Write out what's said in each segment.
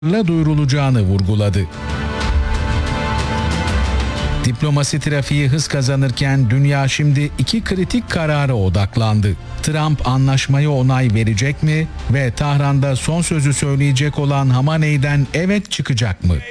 duyurulacağını vurguladı. Diplomasi trafiği hız kazanırken dünya şimdi iki kritik karara odaklandı. Trump anlaşmaya onay verecek mi ve Tahran'da son sözü söyleyecek olan Hamaney'den evet çıkacak mı?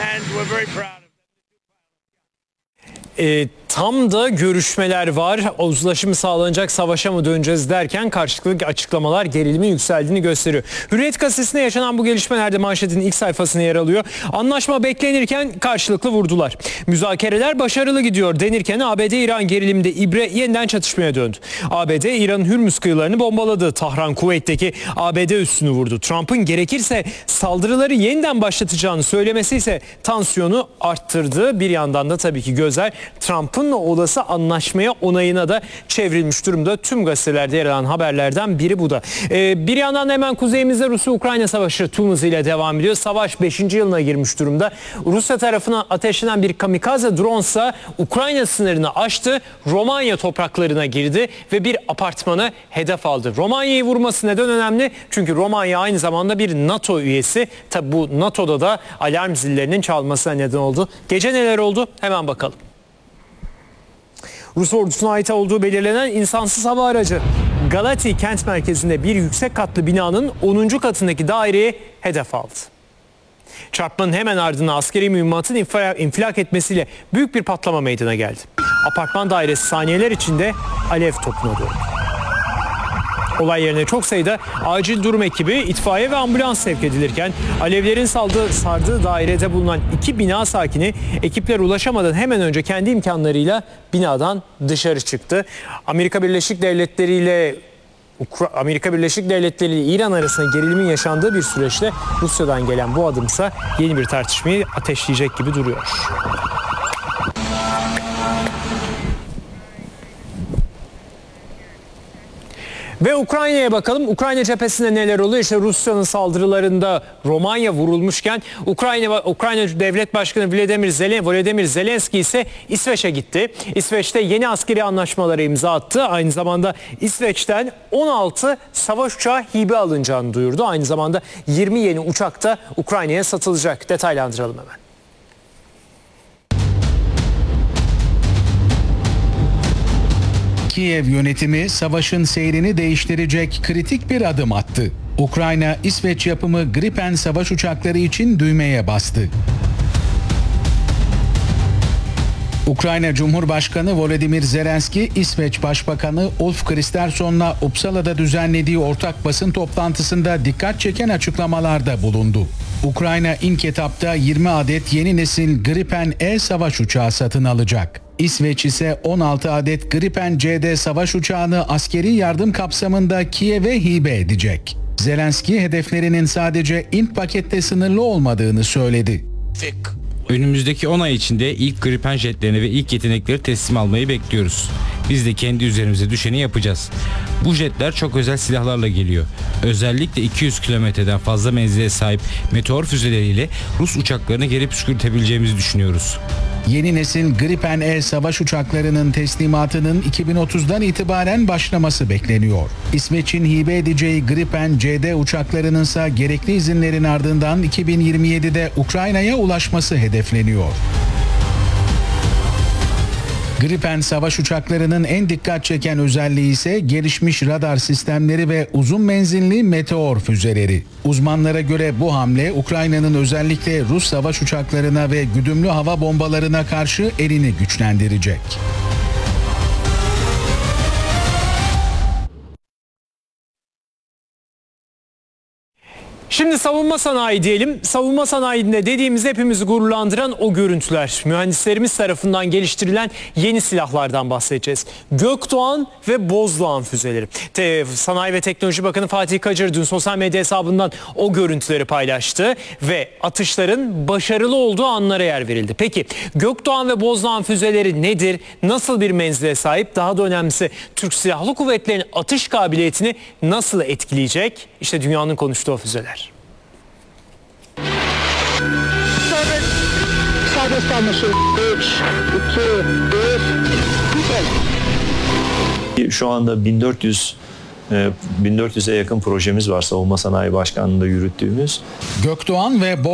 Tam da görüşmeler var. Uzlaşım sağlanacak, savaşa mı döneceğiz derken karşılıklı açıklamalar gerilimin yükseldiğini gösteriyor. Hürriyet gazetesinde yaşanan bu gelişmelerde manşetin ilk sayfasına yer alıyor. Anlaşma beklenirken karşılıklı vurdular. Müzakereler başarılı gidiyor denirken ABD-İran geriliminde ibre yeniden çatışmaya döndü. ABD, İran'ın Hürmüz kıyılarını bombaladı. Tahran, Kuveyt'teki ABD üssünü vurdu. Trump'ın gerekirse saldırıları yeniden başlatacağını söylemesi ise tansiyonu arttırdı. Bir yandan da tabii ki gözler Trump'ın olası anlaşmaya onayına da çevrilmiş durumda. Tüm gazetelerde yer alan haberlerden biri bu da. Bir yandan da hemen kuzeyimizde Rusya-Ukrayna savaşı tüm hızıyla devam ediyor. Savaş 5. yılına girmiş durumda. Rusya tarafından ateşlenen bir kamikaze drone ise Ukrayna sınırını aştı. Romanya topraklarına girdi ve bir apartmanı hedef aldı. Romanya'yı vurması neden önemli? Çünkü Romanya aynı zamanda bir NATO üyesi. Tabi bu NATO'da da alarm zillerinin çalmasına neden oldu. Gece neler oldu? Hemen bakalım. Rus ordusuna ait olduğu belirlenen insansız hava aracı Galati kent merkezinde bir yüksek katlı binanın 10. katındaki daireyi hedef aldı. Çarpmanın hemen ardından askeri mühimmatın infilak etmesiyle büyük bir patlama meydana geldi. Apartman dairesi saniyeler içinde alev topuna döndü. Olay yerine çok sayıda acil durum ekibi, itfaiye ve ambulans sevk edilirken alevlerin sardığı dairede bulunan 2 bina sakini ekipler ulaşamadan hemen önce kendi imkanlarıyla binadan dışarı çıktı. Amerika Birleşik Devletleri ile İran arasında gerilimin yaşandığı bir süreçte Rusya'dan gelen bu adımsa yeni bir tartışmayı ateşleyecek gibi duruyor. Ve Ukrayna'ya bakalım. Ukrayna cephesinde neler oluyor? İşte Rusya'nın saldırılarında Romanya vurulmuşken Ukrayna Devlet Başkanı Volodymyr Zelenski ise İsveç'e gitti. İsveç'te yeni askeri anlaşmalara imza attı. Aynı zamanda İsveç'ten 16 savaş uçağı hibe alınacağını duyurdu. Aynı zamanda 20 yeni uçak da Ukrayna'ya satılacak. Detaylandıralım hemen. Kiev yönetimi savaşın seyrini değiştirecek kritik bir adım attı. Ukrayna, İsveç yapımı Gripen savaş uçakları için düğmeye bastı. Ukrayna Cumhurbaşkanı Volodymyr Zelenski, İsveç Başbakanı Ulf Kristersson'la Uppsala'da düzenlediği ortak basın toplantısında dikkat çeken açıklamalarda bulundu. Ukrayna ilk etapta 20 adet yeni nesil Gripen E savaş uçağı satın alacak. İsveç ise 16 adet Gripen CD savaş uçağını askeri yardım kapsamında Kiev'e hibe edecek. Zelenski hedeflerinin sadece ilk pakette sınırlı olmadığını söyledi. Önümüzdeki 10 ay içinde ilk Gripen jetlerini ve ilk yetenekleri teslim almayı bekliyoruz. Biz de kendi üzerimize düşeni yapacağız. Bu jetler çok özel silahlarla geliyor. Özellikle 200 kilometreden fazla menzile sahip meteor füzeleriyle Rus uçaklarını geri püskürtebileceğimizi düşünüyoruz. Yeni nesil Gripen E savaş uçaklarının teslimatının 2030'dan itibaren başlaması bekleniyor. İsveç'in hibe edeceği Gripen CD uçaklarının ise gerekli izinlerin ardından 2027'de Ukrayna'ya ulaşması hedefleniyor. Gripen savaş uçaklarının en dikkat çeken özelliği ise gelişmiş radar sistemleri ve uzun menzilli meteor füzeleri. Uzmanlara göre bu hamle Ukrayna'nın özellikle Rus savaş uçaklarına ve güdümlü hava bombalarına karşı elini güçlendirecek. Şimdi savunma sanayi diyelim. Savunma sanayinde dediğimiz hepimizi gururlandıran o görüntüler. Mühendislerimiz tarafından geliştirilen yeni silahlardan bahsedeceğiz. Gökdoğan ve Bozdoğan füzeleri. Sanayi ve Teknoloji Bakanı Fatih Kacır dün sosyal medya hesabından o görüntüleri paylaştı ve atışların başarılı olduğu anlara yer verildi. Peki Gökdoğan ve Bozdoğan füzeleri nedir? Nasıl bir menzile sahip? Daha da önemlisi Türk Silahlı Kuvvetleri'nin atış kabiliyetini nasıl etkileyecek? İşte dünyanın konuştuğu o füzeler. Serbest anlaşıldı. 3, 2, 1. Şu anda 1400 1400'e yakın projemiz var Savunma Sanayi Başkanlığı'nda yürüttüğümüz. Gökdoğan ve